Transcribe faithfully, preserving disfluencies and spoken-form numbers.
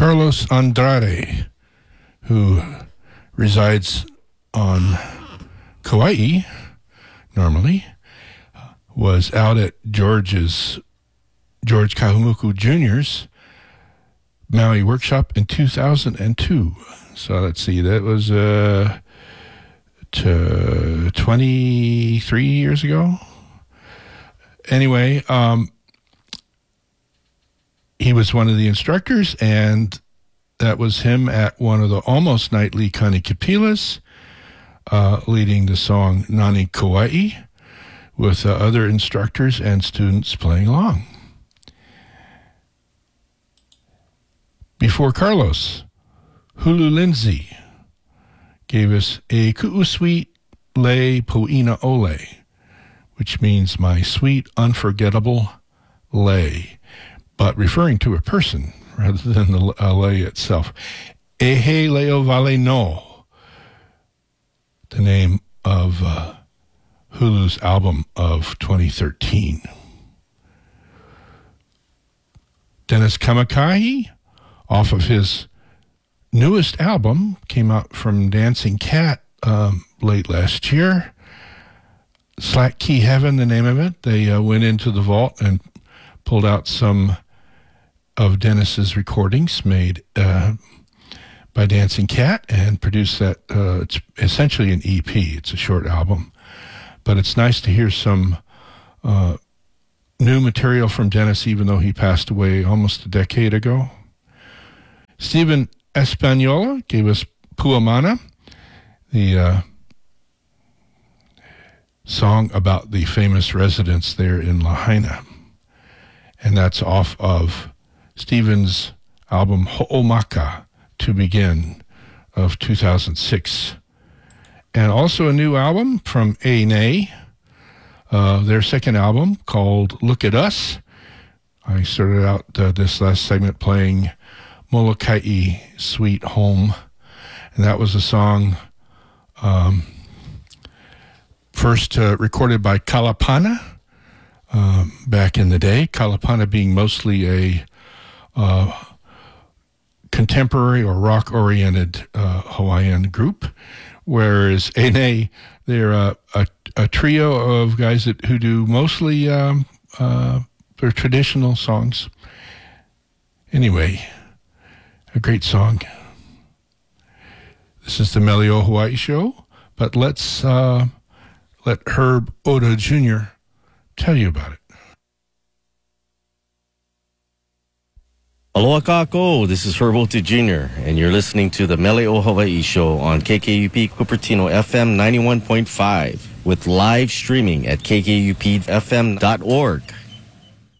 Carlos Andrade, who resides on Kauai normally, was out at George's George Kahumuku Junior's Maui workshop in two thousand two. So let's see, that was uh, to twenty-three years ago. Anyway, um, he was one of the instructors, and that was him at one of the almost nightly Kanikapilas, uh, leading the song Nani Kauai, with uh, other instructors and students playing along. Before Carlos, Hulu Lindsay gave us a Ku'u Sweet Le Poina Ole, which means my sweet, unforgettable lei, but referring to a person rather than the uh, lei itself. Ehe Leo Vale No, the name of uh, Hulu's album of twenty thirteen. Dennis Kamakahi, off of his newest album, came out from Dancing Cat um, late last year. Slack Key Heaven, the name of it. They uh, went into the vault and pulled out some of Dennis's recordings made uh, by Dancing Cat and produced that. Uh, it's essentially an E P. It's a short album. But it's nice to hear some uh, new material from Dennis, even though he passed away almost a decade ago. Stephen Espanola gave us Puamana, the uh, song about the famous residents there in Lahaina. And that's off of Stephen's album Ho'omaka, To Begin, of two thousand six. And also a new album from Aine, uh, their second album called Look at Us. I started out uh, this last segment playing Molokai, Sweet Home. And that was a song um, first uh, recorded by Kalapana um, back in the day. Kalapana being mostly a uh, contemporary or rock-oriented uh, Hawaiian group, whereas Aine, they're a, a, a trio of guys that who do mostly um, uh, their traditional songs. Anyway, a great song. This is the Melio Hawaii Show, but let's uh, let Herb Oda Junior tell you about it. Aloha kako, this is Herb Oda Junior, and you're listening to the Melio Hawaii Show on K K U P Cupertino F M ninety-one point five with live streaming at k k u p f m dot org.